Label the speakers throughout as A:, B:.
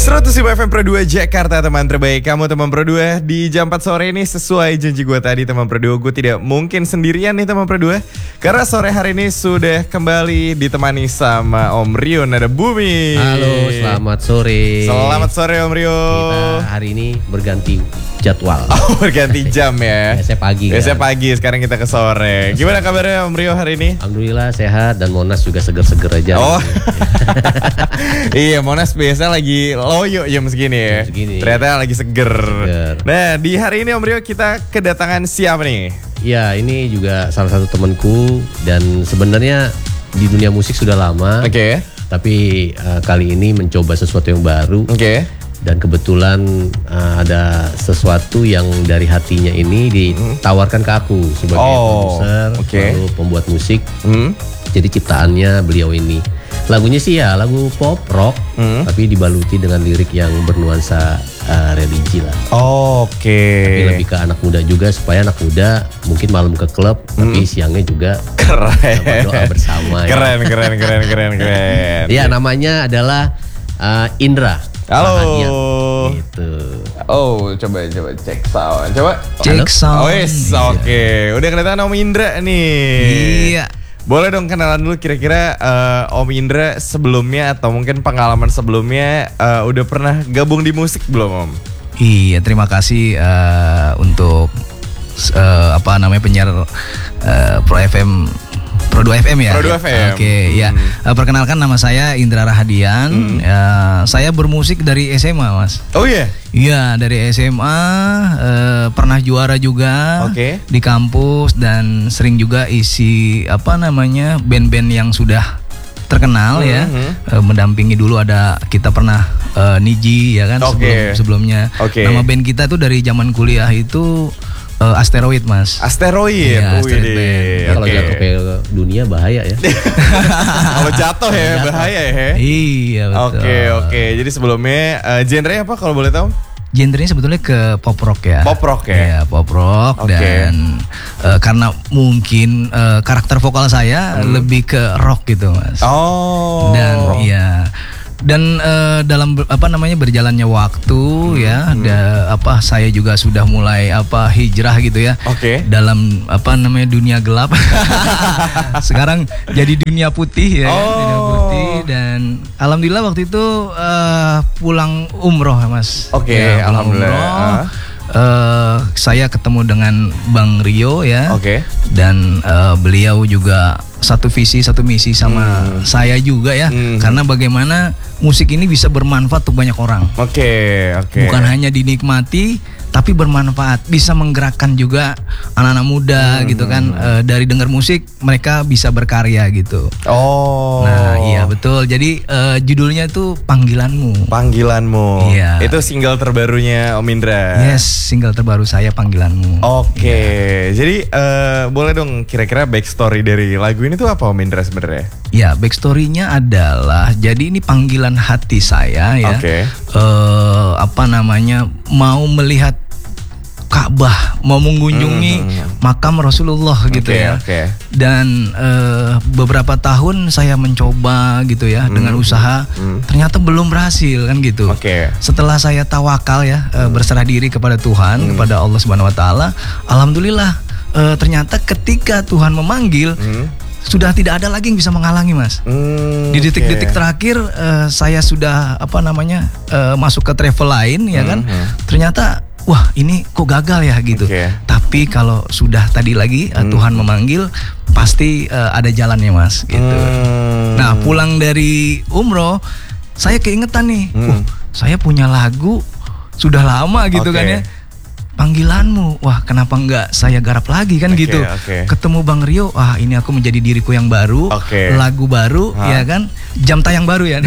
A: 105 FM Pro 2 Jakarta, teman terbaik kamu teman Pro 2. Di jam 4 sore ini sesuai janji gue tadi teman Pro 2, gue tidak mungkin sendirian nih teman Pro 2. Karena sore hari ini sudah kembali ditemani sama Om Rio Nada Bumi.
B: Halo, selamat sore.
A: Selamat sore Om Rio.
B: Kita hari ini berganti jadwal.
A: Oh, berganti jam ya.
B: Biasanya pagi.
A: Biasanya pagi, sekarang kita ke sore. Gimana kabarnya Om Rio hari ini?
B: Alhamdulillah sehat dan Monas juga seger-seger aja.
A: Oh. Iya, Monas biasa lagi loyo jam segini ya. Ternyata lagi seger. Nah, di hari ini Om Rio kita kedatangan siapa nih?
B: Ya, ini juga salah satu temanku dan sebenarnya di dunia musik sudah lama.
A: Oke.
B: Tapi kali ini mencoba sesuatu yang baru.
A: Oke.
B: Dan kebetulan ada sesuatu yang dari hatinya ini ditawarkan ke aku sebagai produser, lalu pembuat musik. Jadi ciptaannya beliau ini. Lagunya sih ya lagu pop rock, tapi dibaluti dengan lirik yang bernuansa religi lah. Tapi lebih ke anak muda juga, supaya anak muda mungkin malam ke klub, tapi siangnya juga doa bersama.
A: Keren.
B: Ya, namanya adalah Indra.
A: Halo.
B: Gitu.
A: Oh, coba cek sound.
C: Cek sound.
A: Oh, yes, oke. Udah kelihatan Om Indra nih.
C: Iya.
A: Boleh dong kenalan dulu kira-kira Om Indra sebelumnya atau mungkin pengalaman sebelumnya udah pernah gabung di musik belum Om?
C: Iya, terima kasih untuk penyiar Pro 2 FM ya.
A: Pro 2 FM.
C: Oke, ya. Perkenalkan nama saya Indra Rahadian. Saya bermusik dari SMA, Mas.
A: Oh iya.
C: Iya, dari SMA pernah juara juga di kampus dan sering juga isi band-band yang sudah terkenal ya. Mendampingi dulu kita pernah Niji ya kan sebelumnya. Nama band kita tuh dari zaman kuliah itu Asteroid, Mas.
A: Asteroid.
C: Ya,
B: Kalau jatuh ke dunia bahaya ya.
A: Kalau jatuh ya bahaya ya.
C: Iya, betul.
A: Oke. Jadi sebelumnya genre apa kalau boleh tahu?
C: Genrenya sebetulnya ke pop rock ya.
A: Pop rock ya.
C: Iya, pop rock dan karena mungkin karakter vokal saya lebih ke rock gitu, Mas.
A: Oh.
C: Dan iya. Dan dalam berjalannya waktu saya juga sudah mulai hijrah gitu ya. Dalam dunia gelap. Sekarang jadi dunia putih ya. Dunia putih dan alhamdulillah waktu itu pulang umroh, Mas.
A: Alhamdulillah.
C: Saya ketemu dengan Bang Rio ya. Dan beliau juga satu visi satu misi sama saya juga ya. Karena bagaimana musik ini bisa bermanfaat untuk banyak orang. Bukan hanya dinikmati tapi bermanfaat, bisa menggerakkan juga anak-anak muda gitu kan. Dari dengar musik mereka bisa berkarya gitu. Nah, iya betul. Jadi judulnya itu Panggilanmu. Iya.
A: Itu single terbarunya Om Indra.
C: Yes, single terbaru saya Panggilanmu.
A: Jadi boleh dong kira-kira backstory dari lagu ini tuh apa Om Indra sebenarnya?
C: Ya, backstorynya adalah jadi ini panggilan hati saya ya. Mau melihat Ka'bah, mau mengunjungi makam Rasulullah gitu ya. Dan beberapa tahun saya mencoba gitu ya dengan usaha, ternyata belum berhasil kan gitu. Setelah saya tawakal ya, berserah diri kepada Tuhan, kepada Allah Subhanahu wa taala, alhamdulillah ternyata ketika Tuhan memanggil sudah tidak ada lagi yang bisa menghalangi, Mas. Di detik-detik terakhir saya sudah masuk ke travel lain ya kan. Ternyata wah ini kok gagal ya gitu. Tapi kalau sudah tadi lagi Tuhan memanggil pasti ada jalannya, Mas gitu. Nah, pulang dari umroh saya keingetan nih. Saya punya lagu sudah lama gitu kan ya. Panggilanmu, wah kenapa enggak saya garap lagi kan gitu. Ketemu Bang Rio, wah ini aku menjadi diriku yang baru, lagu baru ya kan, jam tayang baru ya.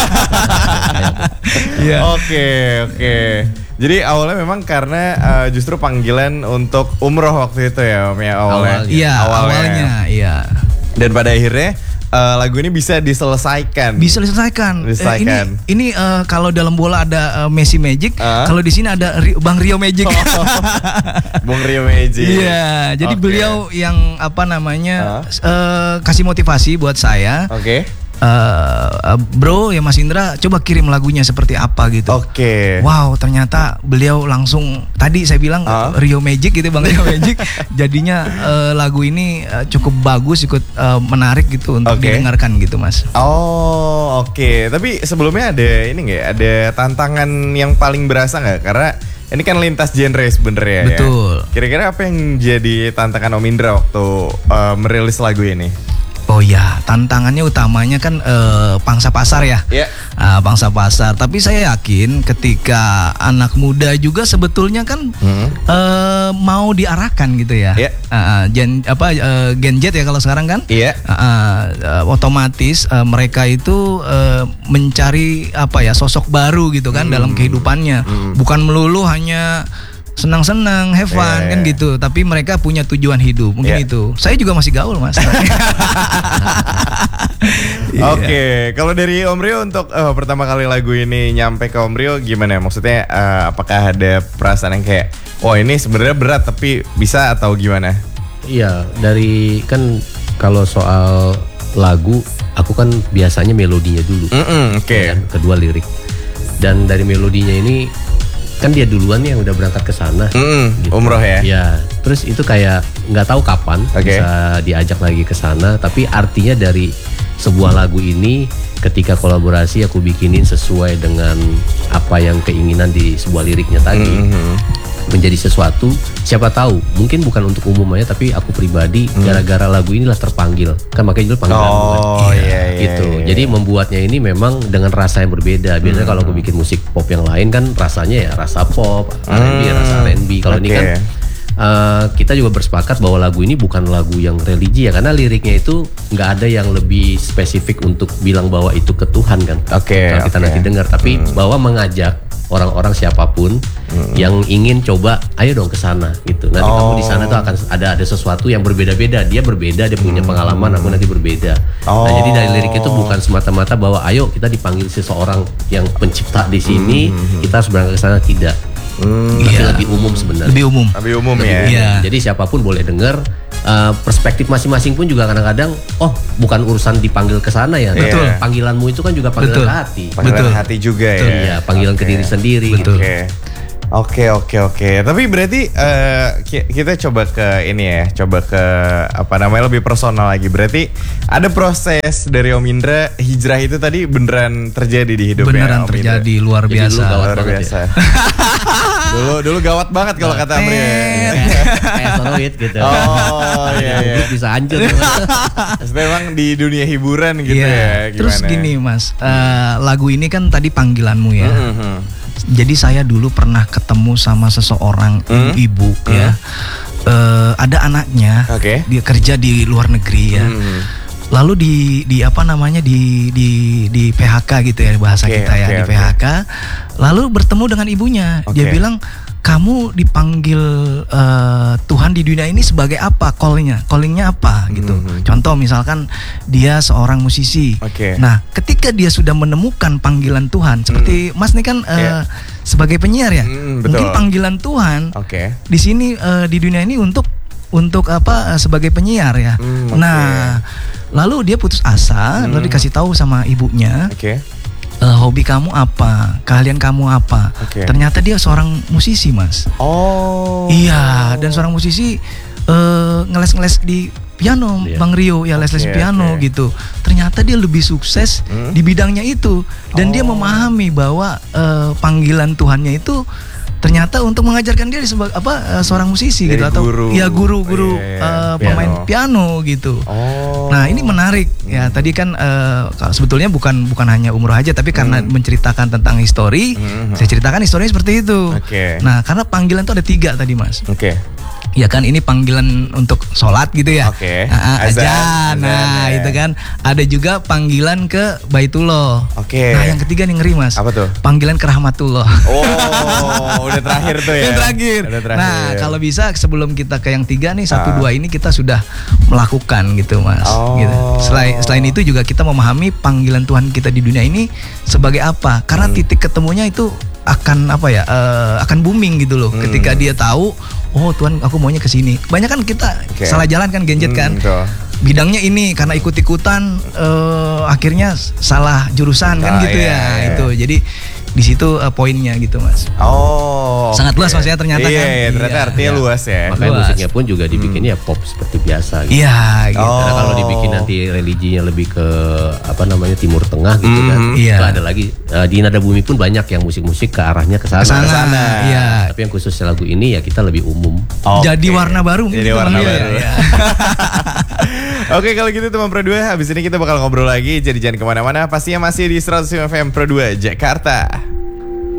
A: Jadi awalnya memang karena justru panggilan untuk umroh waktu itu ya Om ya awalnya. Iya. Dan pada akhirnya lagu ini bisa diselesaikan. Ini kalau dalam bola ada Messi Magic, kalau di sini ada Bang Rio Magic. Bang Rio Magic.
C: Iya, jadi beliau yang kasih motivasi buat saya. bro ya Mas Indra coba kirim lagunya seperti apa gitu.
A: Oke.
C: Wow, ternyata beliau langsung tadi saya bilang Rio Magic gitu Bang, Rio Magic. Jadinya lagu ini cukup bagus, ikut menarik gitu untuk didengarkan gitu Mas.
A: Oh, oke. Tapi sebelumnya ada ini nggak? Ada tantangan yang paling berasa nggak? Karena ini kan lintas genre sebenarnya.
C: Betul.
A: Ya? Kira-kira apa yang jadi tantangan Om Indra waktu merilis lagu ini?
C: Oh ya, tantangannya utamanya kan pangsa pasar ya, pangsa pasar. Tapi saya yakin ketika anak muda juga sebetulnya kan mau diarahkan gitu ya. Gen Z ya kalau sekarang kan. Otomatis mereka itu mencari apa ya sosok baru gitu kan dalam kehidupannya. Bukan melulu hanya senang-senang, have fun kan gitu. Tapi mereka punya tujuan hidup. Mungkin itu. Saya juga masih gaul Mas.
A: Oke, kalau dari Om Rio untuk pertama kali lagu ini nyampe ke Om Rio gimana? Maksudnya apakah ada perasaan yang kayak, wah ini sebenarnya berat tapi bisa atau gimana?
B: Iya, dari kan kalau soal lagu, aku kan biasanya melodinya dulu. Kan, kedua lirik. Dan dari melodinya ini kan dia duluan yang udah berangkat ke sana
A: gitu. Umroh ya?
B: Ya, terus itu kayak nggak tahu kapan bisa diajak lagi ke sana. Tapi artinya dari sebuah lagu ini ketika kolaborasi aku bikinin sesuai dengan apa yang keinginan di sebuah liriknya tadi menjadi sesuatu. Siapa tahu mungkin bukan untuk umum aja, tapi aku pribadi gara-gara lagu inilah terpanggil. Kan makanya judul panggilanmu kan. Gitu. Jadi membuatnya ini memang dengan rasa yang berbeda. Biasanya kalau aku bikin musik pop yang lain kan rasanya ya rasa pop, R&B, rasa R&B. Kalau ini kan kita juga bersepakat bahwa lagu ini bukan lagu yang religi ya, karena liriknya itu nggak ada yang lebih spesifik untuk bilang bahwa itu ke Tuhan kan. Kalau kita nanti dengar, tapi bahwa mengajak orang-orang siapapun yang ingin coba, ayo dong ke sana gitu. Nanti kamu di sana tuh akan ada sesuatu yang berbeda-beda. Dia berbeda, dia punya pengalaman, aku nanti berbeda. Nah, jadi dari lirik itu bukan semata-mata bahwa ayo kita dipanggil seseorang yang pencipta di sini, kita harus berangkat ke sana, tidak. Tapi lebih umum sebenarnya.
A: Lebih umum ya.
B: Jadi siapapun boleh dengar. Perspektif masing-masing pun juga kadang-kadang bukan urusan dipanggil ke sana ya. Betul. Panggilanmu itu kan juga panggilan ke hati.
A: Panggilan hati juga ya.
B: Iya, panggilan ke diri sendiri.
C: Betul.
A: Oke. Tapi berarti kita coba ke ini ya, coba ke apa namanya lebih personal lagi. Berarti ada proses dari Om Indra hijrah itu tadi beneran terjadi di hidupnya.
C: Beneran
A: Om
C: terjadi,
A: Indra.
C: luar biasa.
A: Luar biasa. Dulu gawat banget kalau kata Om Rio.
B: Kayak soloid gitu.
A: Iya.
B: Bisa hancur.
A: Memang di dunia hiburan gitu ya. Gimana?
C: Terus gini Mas, lagu ini kan tadi panggilanmu ya. Jadi saya dulu pernah ketemu sama seseorang ibu ya. Ada anaknya, dia kerja di luar negeri ya. Lalu di apa namanya di PHK gitu ya bahasa kita ya, di PHK. Lalu bertemu dengan ibunya. Dia bilang, kamu dipanggil Tuhan di dunia ini sebagai apa? Callingnya apa gitu. Contoh misalkan dia seorang musisi. Nah, ketika dia sudah menemukan panggilan Tuhan, seperti Mas nih kan sebagai penyiar ya, mungkin panggilan Tuhan di sini di dunia ini untuk apa? Sebagai penyiar ya. Nah, lalu dia putus asa, lalu dikasih tahu sama ibunya. Hobi kamu apa? Keahlian kamu apa? Ternyata dia seorang musisi, Mas. Iya, dan seorang musisi ngeles-ngeles di piano, Bang Rio ya, les-les piano gitu. Ternyata dia lebih sukses di bidangnya itu, dan dia memahami bahwa panggilan Tuhannya itu ternyata untuk mengajarkan dia sebagai seorang musisi. Jadi gitu, atau guru pemain piano gitu. Nah, ini menarik ya. Tadi kan sebetulnya bukan hanya umroh aja, tapi karena menceritakan tentang histori, saya ceritakan historinya seperti itu. Nah, karena panggilan itu ada 3 tadi, Mas. Ya kan, ini panggilan untuk sholat gitu ya. Azan. Nah, itu kan. Ada juga panggilan ke Baitullah. Nah, yang ketiga nih ngeri, Mas.
A: Apa tuh?
C: Panggilan ke Rahmatullah.
A: Udah terakhir tuh ya.
C: Yang terakhir. Nah, kalau bisa sebelum kita ke yang 3 nih, 1, 2 ini kita sudah melakukan gitu, Mas. Gitu. Selain itu juga kita memahami panggilan Tuhan kita di dunia ini sebagai apa. Karena titik ketemunya itu akan akan booming gitu loh. Ketika dia tahu, oh Tuhan, aku maunya ke sini. Banyak kan kita salah jalan kan, Gen Z kan. bidangnya ini karena ikut-ikutan akhirnya salah jurusan kan gitu ya. Itu jadi di situ poinnya gitu Mas. Sangat luas Mas ya ternyata kan.
A: Ternyata artinya luas ya.
B: Makanya musiknya pun juga dibikinnya pop seperti biasa gitu.
C: Iya gitu.
B: Karena kalau dibikin nanti religinya lebih ke Timur Tengah gitu kan. Itu ada lagi di Nada Bumi pun banyak yang musik-musik ke arahnya ke sana.
C: Iya.
B: Tapi yang khusus lagu ini ya kita lebih umum.
C: Jadi warna baru.
A: Jadi warna baru. Oke, kalau gitu teman Pro 2, habis ini kita bakal ngobrol lagi. Jadi jangan kemana-mana, pastinya masih di 105 FM Pro 2 Jakarta.